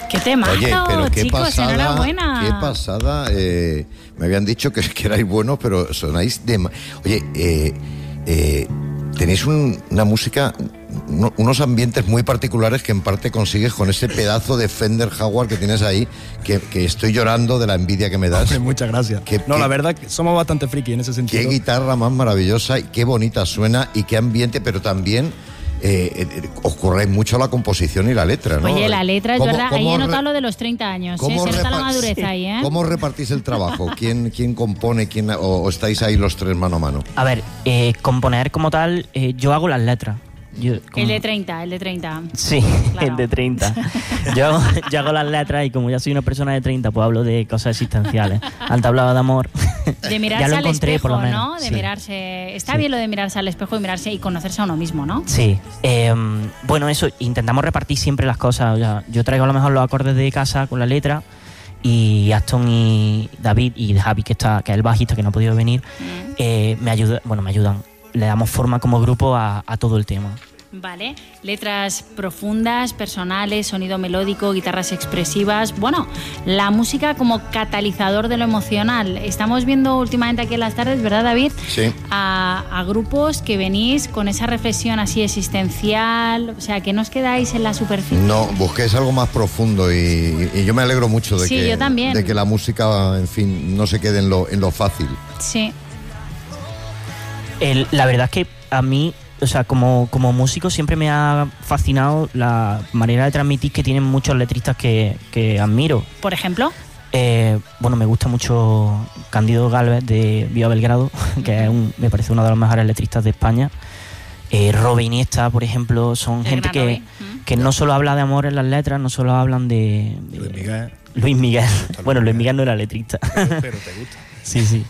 ¡Qué temazo! Oye, pero qué chicos, pasada, enhorabuena. qué pasada. Me habían dicho que erais buenos, pero sonáis de... Oye, tenéis una música, unos ambientes muy particulares que en parte consigues con ese pedazo de Fender Jaguar que tienes ahí, que estoy llorando de la envidia que me das. Hombre, muchas gracias. La verdad que somos bastante friki en ese sentido. Qué guitarra más maravillosa, y qué bonita suena y qué ambiente, pero también... os curráis mucho la composición y la letra, ¿no? Oye, la letra es verdad, ahí he notado lo de los 30 años, se nota la madurez ahí, ¿eh? ¿Cómo repartís el trabajo? ¿Quién compone? ¿O estáis ahí los tres mano a mano? A ver, componer como tal, yo hago las letras. El de 30. Sí, claro. El de 30. Yo hago las letras y como ya soy una persona de 30, pues hablo de cosas existenciales. Antes hablaba de amor. De mirarse ya lo al encontré, espejo, por lo menos. ¿no? De sí. mirarse... Está bien lo de mirarse al espejo y mirarse y conocerse a uno mismo, ¿no? Sí. Bueno, eso, intentamos repartir siempre las cosas. O sea, yo traigo a lo mejor los acordes de casa con la letra y Aston y David y Javi, que es el bajista que no ha podido venir, me ayudan. Le damos forma como grupo a todo el tema. Vale, letras profundas, personales, sonido melódico, guitarras expresivas. Bueno, la música como catalizador de lo emocional. Estamos viendo últimamente aquí en las tardes, ¿verdad, David? Sí. A grupos que venís con esa reflexión así existencial, o sea, que no os quedáis en la superficie. No, busquéis algo más profundo y yo me alegro mucho de, sí, yo también. De que la música, en fin, no se quede en lo fácil. Sí. La verdad es que a mí... O sea, como músico siempre me ha fascinado la manera de transmitir que tienen muchos letristas que admiro. ¿Por ejemplo? Bueno, me gusta mucho Cándido Gálvez de Viva Belgrado, que me parece uno de los mejores letristas de España. Robe Iniesta, por ejemplo, son gente que no solo habla de amor en las letras, no solo hablan de Luis Miguel. Bueno, Luis Miguel no era letrista. Pero te gusta. Sí.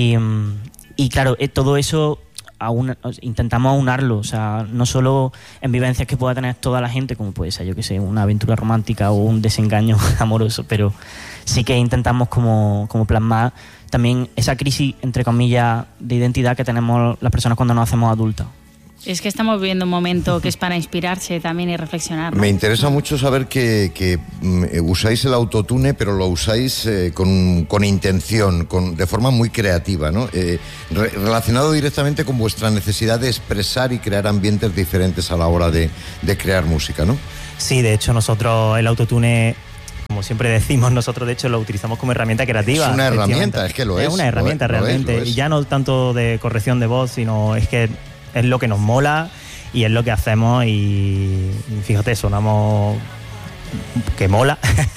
Y claro, todo eso... intentamos aunarlo, o sea, no solo en vivencias que pueda tener toda la gente, como puede ser, yo que sé, una aventura romántica o un desengaño amoroso, pero sí que intentamos como plasmar también esa crisis, entre comillas, de identidad que tenemos las personas cuando nos hacemos adultas. Es que estamos viviendo un momento que es para inspirarse también y reflexionar, ¿no? Me interesa mucho saber que usáis el autotune, pero lo usáis con intención, de forma muy creativa, ¿no? Relacionado directamente con vuestra necesidad de expresar y crear ambientes diferentes a la hora de crear música, ¿no? Sí, de hecho nosotros el autotune, como siempre decimos, nosotros de hecho lo utilizamos como herramienta creativa. Es una herramienta, es que lo es. Es una herramienta realmente, lo es. Y ya no tanto de corrección de voz, sino es que es lo que nos mola y es lo que hacemos y fíjate, sonamos que mola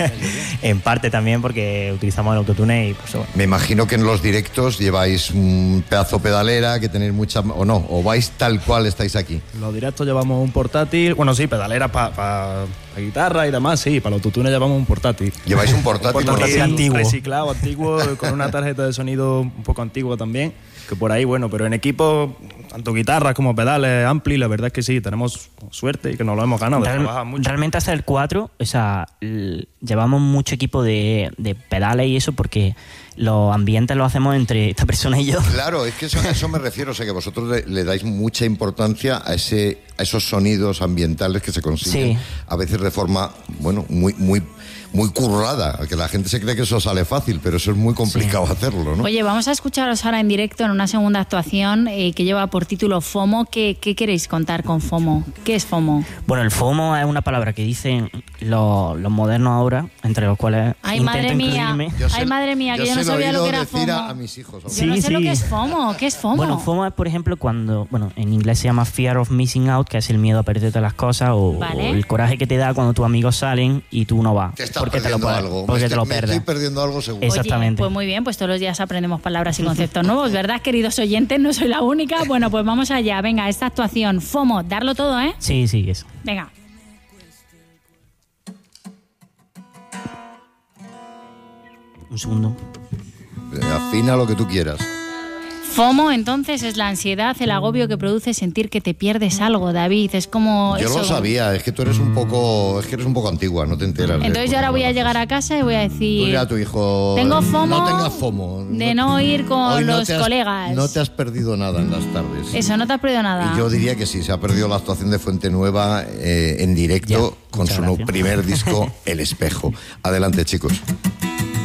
en parte también porque utilizamos el autotune y pues bueno. Me imagino que en los directos lleváis un pedazo pedalera, que tenéis mucha... o no, o vais tal cual estáis aquí. En los directos llevamos un portátil, bueno sí, pedalera para la guitarra y demás, sí, para los autotune llevamos un portátil. ¿Lleváis un portátil antiguo? Reciclado, antiguo, con una tarjeta de sonido un poco antigua también, que por ahí, bueno, pero en equipo, tanto guitarras como pedales, ampli, la verdad es que sí, tenemos suerte y que nos lo hemos ganado. Realmente hacer el 4, o sea, llevamos mucho equipo de pedales y eso porque los ambientes los hacemos entre esta persona y yo. Claro, es que a eso me refiero, o sea que vosotros le dais mucha importancia a esos sonidos ambientales que se consiguen, sí, a veces de forma, bueno, muy currada, que la gente se cree que eso sale fácil, pero eso es muy complicado hacerlo, ¿no? Oye, vamos a escucharos ahora en directo en una segunda actuación que lleva por título FOMO. ¿Qué queréis contar con FOMO? ¿Qué es FOMO? Bueno, el FOMO es una palabra que dicen los modernos ahora, entre los cuales ay, madre mía, que yo no sabía lo que era FOMO. A mis hijos, yo no sé lo que es FOMO. ¿Qué es FOMO? Bueno, FOMO es, por ejemplo, cuando, bueno, en inglés se llama Fear of Missing Out, que es el miedo a perderte las cosas o el coraje que te da cuando tus amigos salen y tú no vas. Porque te lo pierdes. Estoy perdiendo algo seguro. Exactamente. Oye, pues muy bien, pues todos los días aprendemos palabras y conceptos nuevos, ¿verdad, queridos oyentes? No soy la única. Bueno, pues vamos allá. Venga, esta actuación, FOMO, darlo todo, ¿eh? Sí, eso. Venga. Un segundo. Afina lo que tú quieras. FOMO, entonces, es la ansiedad, el agobio que produce sentir que te pierdes algo, David. Es como Yo eso. lo sabía, es que tú eres un poco antigua, no te enteras. Entonces yo ahora voy a llegar a casa y voy a Tú decir... dile a tu hijo, Tengo FOMO no tengas FOMO. de no ir con Hoy no los colegas. No te has perdido nada en las tardes. Eso, no te has perdido nada. Y yo diría que sí, se ha perdido la actuación de Fuente Nueva en directo Ya, con muchas su gracias. primer disco, El Espejo. Adelante, chicos.